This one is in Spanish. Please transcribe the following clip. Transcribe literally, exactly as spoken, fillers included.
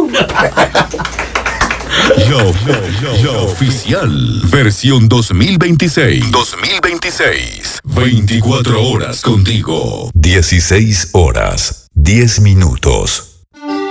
una. Yo, yo, yo, yo, oficial. Versión dos mil veintiséis. dos mil veintiséis. veinticuatro horas contigo. dieciséis horas, diez minutos.